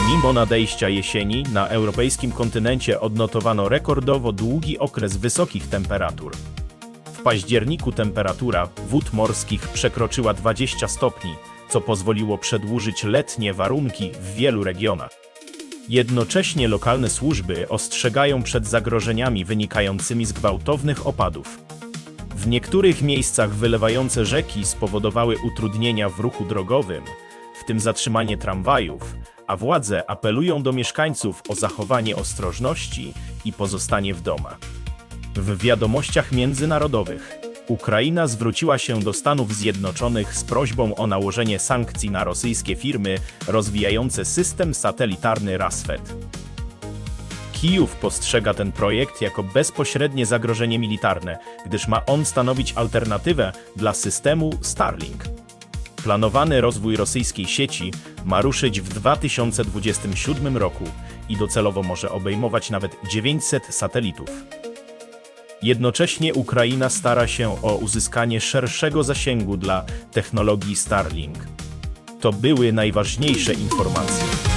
Mimo nadejścia jesieni, na europejskim kontynencie odnotowano rekordowo długi okres wysokich temperatur. W październiku temperatura wód morskich przekroczyła 20 stopni, co pozwoliło przedłużyć letnie warunki w wielu regionach. Jednocześnie lokalne służby ostrzegają przed zagrożeniami wynikającymi z gwałtownych opadów. W niektórych miejscach wylewające rzeki spowodowały utrudnienia w ruchu drogowym, w tym zatrzymanie tramwajów, a władze apelują do mieszkańców o zachowanie ostrożności i pozostanie w domach. W wiadomościach międzynarodowych Ukraina zwróciła się do Stanów Zjednoczonych z prośbą o nałożenie sankcji na rosyjskie firmy rozwijające system satelitarny Rassvet. Kijów postrzega ten projekt jako bezpośrednie zagrożenie militarne, gdyż ma on stanowić alternatywę dla systemu Starlink. Planowany rozwój rosyjskiej sieci ma ruszyć w 2027 roku i docelowo może obejmować nawet 900 satelitów. Jednocześnie Ukraina stara się o uzyskanie szerszego zasięgu dla technologii Starlink. To były najważniejsze informacje.